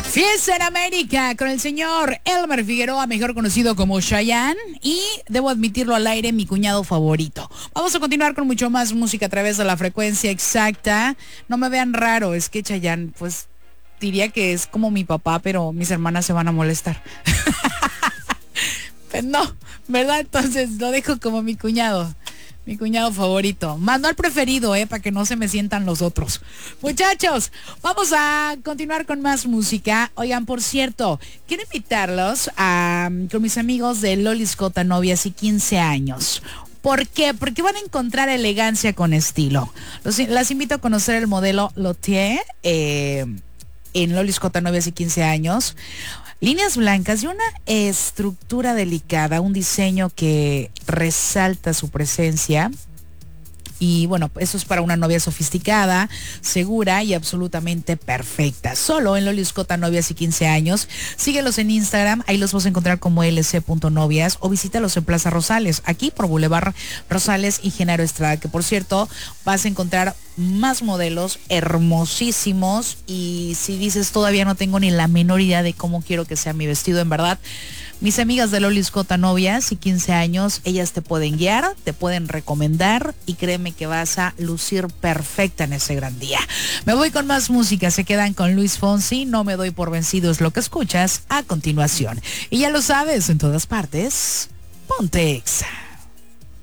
Fiesta en América con el señor Elmer Figueroa, mejor conocido como Chayanne, y debo admitirlo al aire, mi cuñado favorito. Vamos a continuar con mucho más música a través de la frecuencia exacta. No me vean raro, es que Chayanne, pues diría que es como mi papá, pero mis hermanas se van a molestar. Pues no, ¿verdad? Entonces lo dejo como mi cuñado favorito. Manuel preferido, para que no se me sientan los otros. Muchachos, vamos a continuar con más música. Oigan, por cierto, quiero invitarlos con mis amigos de Lolis Cota Novias y 15 años. ¿Por qué? Porque van a encontrar elegancia con estilo. Las invito a conocer el modelo Lothier en Lolis Cota Novias y 15 años. Líneas blancas y una estructura delicada, un diseño que resalta su presencia. Y bueno, eso es para una novia sofisticada, segura y absolutamente perfecta. Solo en Lolis Cota Novias y 15 años. Síguelos en Instagram, ahí los vas a encontrar como lc.novias, o visítalos en Plaza Rosales, aquí por Boulevard Rosales y Genaro Estrada, que por cierto vas a encontrar más modelos hermosísimos. Y si dices todavía no tengo ni la menor idea de cómo quiero que sea mi vestido, en verdad, mis amigas de Lolis Cota Novias y 15 años, ellas te pueden guiar, te pueden recomendar, y créeme que vas a lucir perfecta en ese gran día. Me voy con más música, se quedan con Luis Fonsi, No me doy por vencido es lo que escuchas a continuación. Y ya lo sabes, en todas partes, ponte Exa.